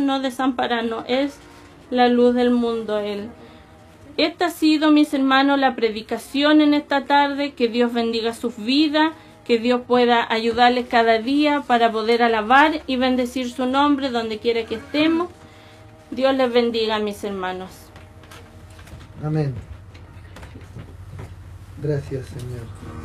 no desampararnos. Es la luz del mundo Él. Esta ha sido, mis hermanos, la predicación en esta tarde. Que Dios bendiga sus vidas, que Dios pueda ayudarles cada día para poder alabar y bendecir su nombre donde quiera que estemos. Dios les bendiga, mis hermanos. Amén. Gracias, Señor.